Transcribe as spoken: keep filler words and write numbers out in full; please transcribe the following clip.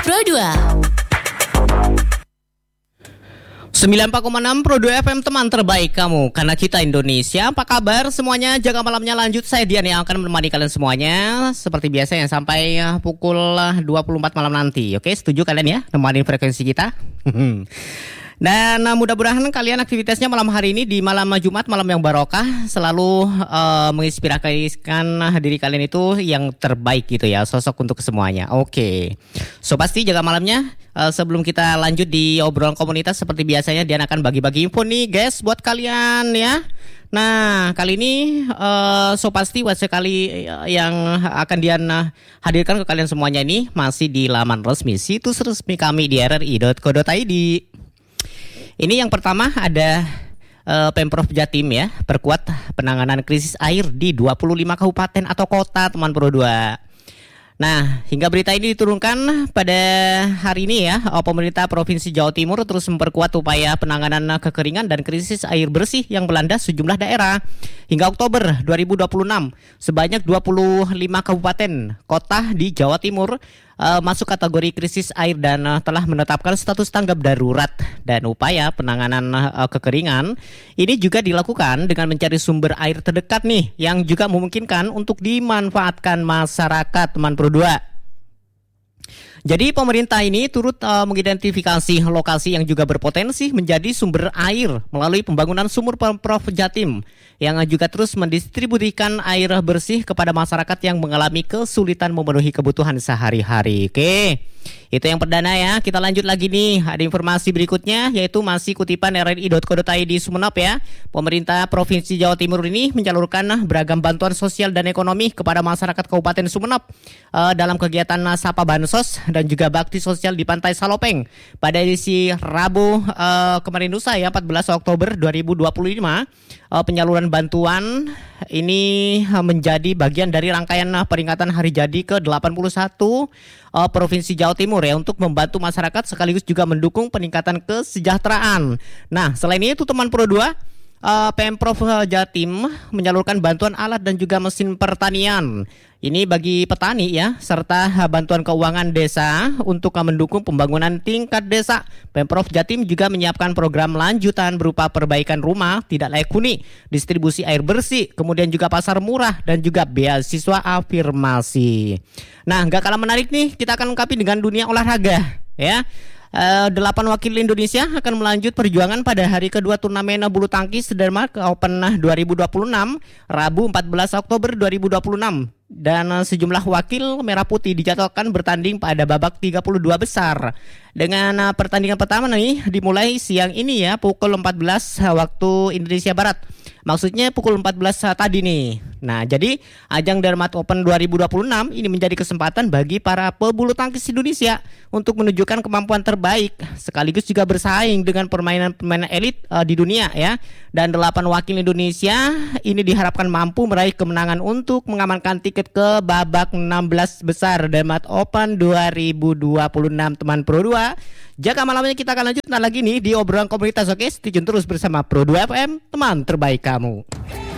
Pro dua sembilan puluh empat koma enam Pro dua F M, teman terbaik kamu, karena kita Indonesia. Apa kabar semuanya? Jaga malamnya lanjut. Saya Dian yang akan menemani kalian semuanya seperti biasa yang sampai pukul dua puluh empat malam nanti. Oke, setuju kalian ya nemani frekuensi kita? Dan uh, mudah-mudahan kalian aktivitasnya malam hari ini di malam Jumat, malam yang barokah, selalu uh, menginspirasikan diri kalian itu yang terbaik gitu ya, sosok untuk semuanya. Oke, so pasti jaga malamnya. Uh, sebelum kita lanjut di obrolan komunitas seperti biasanya, Dian akan bagi-bagi info nih guys buat kalian ya. Nah, kali ini uh, so pasti buat sekali yang akan Dian uh, hadirkan ke kalian semuanya ini masih di laman resmi, situs resmi kami di r r i dot co dot i d. Ini yang pertama ada uh, Pemprov Jatim ya, perkuat penanganan krisis air di dua puluh lima kabupaten atau kota, teman Pro dua. Nah, hingga berita ini diturunkan pada hari ini ya, pemerintah Provinsi Jawa Timur terus memperkuat upaya penanganan kekeringan dan krisis air bersih yang melanda sejumlah daerah. Hingga Oktober dua ribu dua puluh enam, sebanyak dua puluh lima kabupaten kota di Jawa Timur uh, masuk kategori krisis air dan uh, telah menetapkan status tanggap darurat. Dan upaya penanganan uh, kekeringan ini juga dilakukan dengan mencari sumber air terdekat nih, yang juga memungkinkan untuk dimanfaatkan masyarakat, teman Pro dua. Jadi pemerintah ini turut uh, mengidentifikasi lokasi yang juga berpotensi menjadi sumber air melalui pembangunan sumur Pemprov Jatim, yang juga terus mendistribusikan air bersih kepada masyarakat yang mengalami kesulitan memenuhi kebutuhan sehari-hari. Oke, itu yang perdana ya. Kita lanjut lagi nih, ada informasi berikutnya yaitu masih kutipan r r i dot co dot i d Sumeneb ya. Pemerintah Provinsi Jawa Timur ini menyalurkan beragam bantuan sosial dan ekonomi kepada masyarakat Kabupaten Sumeneb uh, dalam kegiatan Sapa Bansos dan juga bakti sosial di Pantai Salopeng pada edisi Rabu uh, kemarin lusa ya, empat belas Oktober dua ribu dua puluh lima. Uh, penyaluran bantuan ini uh, menjadi bagian dari rangkaian uh, peringatan Hari Jadi ke delapan puluh satu uh, Provinsi Jawa Timur ya, untuk membantu masyarakat sekaligus juga mendukung peningkatan kesejahteraan. Nah, selain itu teman Pro dua, Uh, Pemprov Jatim menyalurkan bantuan alat dan juga mesin pertanian. Ini bagi petani ya, serta bantuan keuangan desa untuk mendukung pembangunan tingkat desa. Pemprov Jatim juga menyiapkan program lanjutan berupa perbaikan rumah tidak layak huni, distribusi air bersih, kemudian juga pasar murah dan juga beasiswa afirmasi. Nah, gak kalah menarik nih, kita akan lengkapi dengan dunia olahraga ya. Uh, delapan wakil Indonesia akan melanjut perjuangan pada hari kedua turnamen bulu tangkis Denmark Open dua ribu dua puluh enam, Rabu empat belas Oktober dua ribu dua puluh enam. Dan uh, sejumlah wakil merah putih dijadwalkan bertanding pada babak tiga puluh dua besar. Dengan uh, pertandingan pertama nih dimulai siang ini ya, pukul empat belas uh, waktu Indonesia Barat. Maksudnya pukul empat belas uh, tadi nih. Nah, jadi ajang Denmark Open dua ribu dua puluh enam ini menjadi kesempatan bagi para pebulu tangkis Indonesia untuk menunjukkan kemampuan terbaik sekaligus juga bersaing dengan permainan-permainan elit uh, di dunia ya. Dan delapan wakil Indonesia ini diharapkan mampu meraih kemenangan untuk mengamankan tiket ke babak enam belas besar Denmark Open dua ribu dua puluh enam, teman Pro dua. Jaga malamnya kita akan lanjut lagi nih di obrolan komunitas. Oke, stay tune terus bersama Pro dua F M, teman terbaik kamu.